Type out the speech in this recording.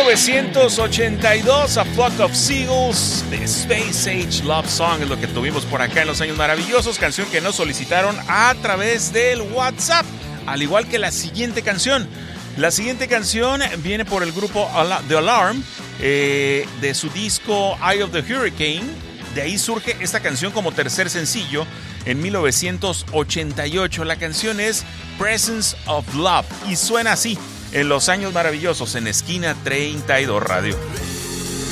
1982, A Flock of Seagulls, The Space Age Love Song es lo que tuvimos por acá en los años maravillosos, canción que nos solicitaron a través del WhatsApp, al igual que la siguiente canción. La siguiente canción viene por el grupo The Alarm, de su disco Eye of the Hurricane. De ahí surge esta canción como tercer sencillo en 1988. La canción es Presence of Love y suena así en los años maravillosos en Esquina 32 Radio.